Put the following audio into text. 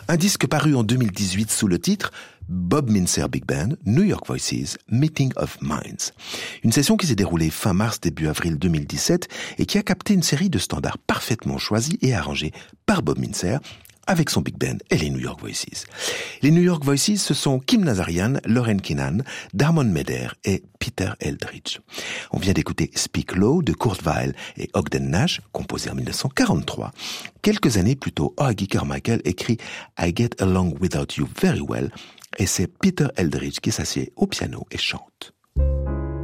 Un disque paru en 2018 sous le titre Bob Mintzer Big Band, New York Voices, Meeting of Minds. Une session qui s'est déroulée fin mars, début avril 2017 et qui a capté une série de standards parfaitement choisis et arrangés par Bob Mintzer avec son Big Band et les New York Voices. Les New York Voices, ce sont Kim Nazarian, Lauren Keenan, Darmon Meder et Peter Eldridge. On vient d'écouter Speak Low de Kurt Weill et Ogden Nash, composé en 1943. Quelques années plus tôt, Hoagy Carmichael écrit I Get Along Without You Very Well et c'est Peter Eldridge qui s'assied au piano et chante.